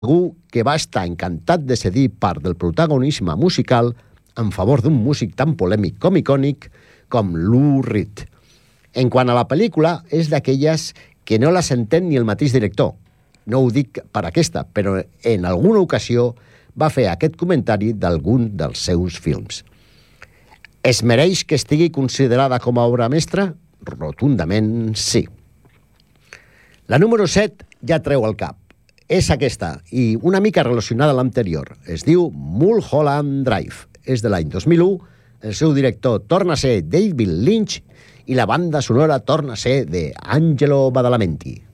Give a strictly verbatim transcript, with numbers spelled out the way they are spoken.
algú que va estar encantat de cedir part del protagonisme musical en favor d'un músic tan polèmic com icònic com Lou Reed. En quant a la pel·lícula, és d'aquelles que no la s'entén ni el mateix director. No ho dic per aquesta, però en alguna ocasió va fer aquest comentari d'algun dels seus films. Es mereix que estigui considerada com a obra mestra? Rotundament sí. La número set ja treu el cap. És aquesta, i una mica relacionada a l'anterior. Es diu Mulholland Drive. És de l'any dos mil u, el seu director torna a ser David Lynch i la banda sonora torna a ser de Angelo Badalamenti.